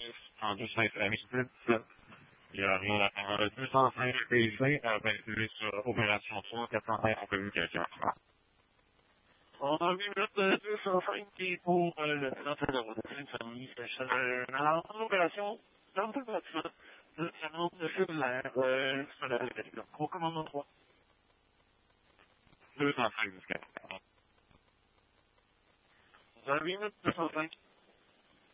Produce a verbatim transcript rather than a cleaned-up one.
en deux cent cinq il y a euh, deux cent cinq P C à basculer sur Opération trois quatre cent cinq en communication. On a vu notre deux cent cinq qui est pour euh, le centre de routine famille station. Alors, en opération, dans tout le bâtiment, le canon de cellulaire euh, sur la réalité. Au commandement trois. deux cent cinq jusqu'à. On a vu notre deux cent cinq